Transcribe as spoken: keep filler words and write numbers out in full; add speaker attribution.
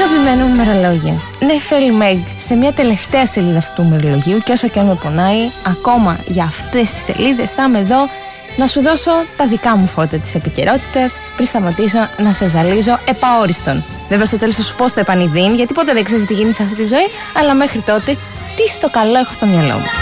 Speaker 1: Αγαπημένο μου ημερολόγιο. Νεφέλ Μεγ, σε μια τελευταία σελίδα αυτού του ημερολογίου, και όσο και αν με πονάει, ακόμα για αυτές τις σελίδες θα είμαι εδώ να σου δώσω τα δικά μου φώτα της επικαιρότητας πριν σταματήσω να σε ζαλίζω επαόριστον. Βέβαια, στο τέλος θα σου πω στο επανειδήν, γιατί ποτέ δεν ξέρεις τι γίνεται σε αυτή τη ζωή, αλλά μέχρι τότε, τι στο καλό έχω στο μυαλό μου.